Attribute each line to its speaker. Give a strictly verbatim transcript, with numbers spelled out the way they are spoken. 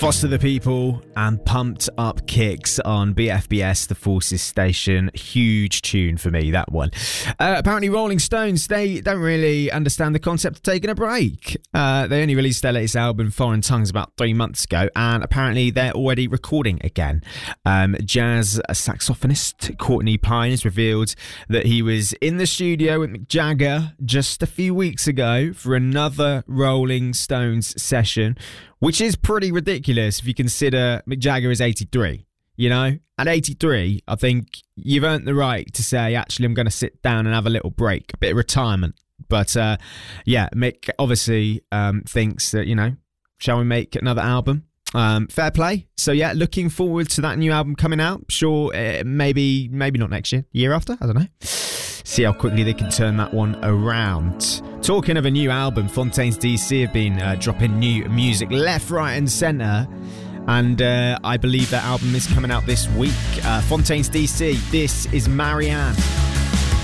Speaker 1: Foster the People and Pumped Up Kicks on B F B S, the Forces station. Huge tune for me, that one. Uh, apparently Rolling Stones, they don't really understand the concept of taking a break. Uh, they only released their latest album, Foreign Tongues, about three months ago, and apparently they're already recording again. Um, jazz saxophonist Courtney Pine has revealed that he was in the studio with Mick Jagger just a few weeks ago for another Rolling Stones session, which is pretty ridiculous if you consider Mick Jagger is eighty-three, you know? At eighty-three, I think you've earned the right to say, actually, I'm going to sit down and have a little break, a bit of retirement. But, uh, yeah, Mick obviously um, thinks that, you know, shall we make another album? Um, fair play. So, yeah, looking forward to that new album coming out. Sure, uh, maybe maybe not next year, year after, I don't know. See how quickly they can turn that one around. Talking of a new album, Fontaines D C have been uh, dropping new music left, right and centre. And uh, I believe that album is coming out this week. Uh, Fontaines D C, this is Marianne.